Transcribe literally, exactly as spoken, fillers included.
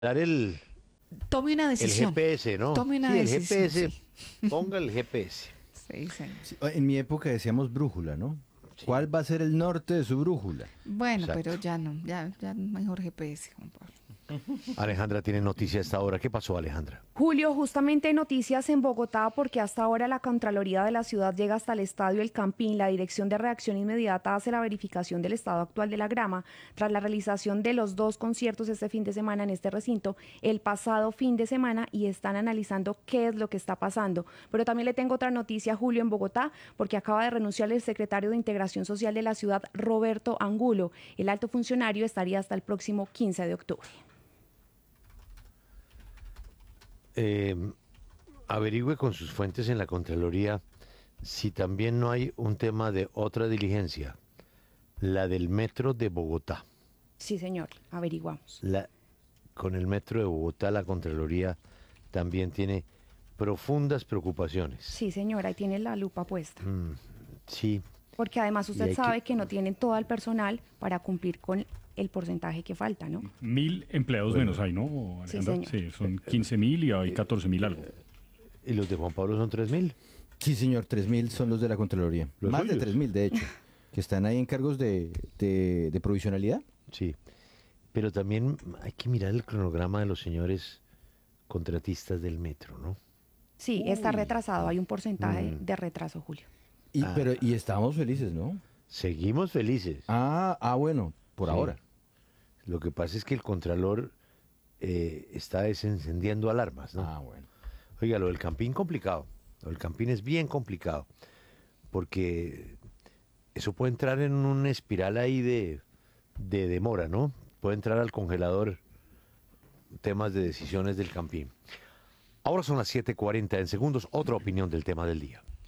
Dar el, Tome una el decisión. G P S, ¿no? Tome una Sí, el decisión, G P S, sí. ponga el G P S. Sí, señor. Sí, en mi época decíamos brújula, ¿no? Sí, ¿Cuál va a ser el norte de su brújula? Bueno, pero exacto. ya no, ya, ya mejor G P S, Juan Pablo. Alejandra tiene noticia a esta hora. ¿Qué pasó, Alejandra? Julio, justamente hay noticias en Bogotá porque hasta ahora la Contraloría de la ciudad llega hasta el estadio El Campín. La Dirección de Reacción Inmediata hace la verificación del estado actual de la grama tras la realización de los dos conciertos este fin de semana en este recinto el pasado fin de semana y están analizando qué es lo que está pasando. Pero también le tengo otra noticia, Julio, en Bogotá, porque acaba de renunciar el secretario de Integración Social de la ciudad, Roberto Angulo. El alto funcionario estaría hasta el próximo quince de octubre. Eh, averigüe con sus fuentes en la Contraloría si también no hay un tema de otra diligencia, la del metro de Bogotá. Sí, señor, averiguamos. La, con el metro de Bogotá, la Contraloría también tiene profundas preocupaciones. Sí, señora, ahí tiene la lupa puesta. Mm, sí, Porque además y usted hay sabe que... que no tienen todo el personal para cumplir con el porcentaje que falta, ¿no? Mil empleados Bueno. menos hay, ¿no, Sí, Alejandra? señor. Sí, son quince mil y hay catorce mil algo. ¿Y los de Juan Pablo son tres mil? Sí, señor, tres mil son los de la Contraloría. ¿Los Más de suyos? tres mil, de hecho, que están ahí en cargos de, de, de provisionalidad. Sí, pero también hay que mirar el cronograma de los señores contratistas del metro, ¿no? Sí, está retrasado, hay un porcentaje Mm. de retraso, Julio. Y, Ah. pero, y estamos felices, ¿no? Seguimos felices. Ah, ah, bueno, por Sí. ahora. Lo que pasa es que el Contralor eh, está desencendiendo alarmas, ¿no? Ah, bueno. Oiga, lo del Campín complicado. Lo del Campín es bien complicado. Porque eso puede entrar en una espiral ahí de, de demora, ¿no? Puede entrar al congelador temas de decisiones del Campín. Ahora son las siete cuarenta en segundos. Otra opinión del tema del día.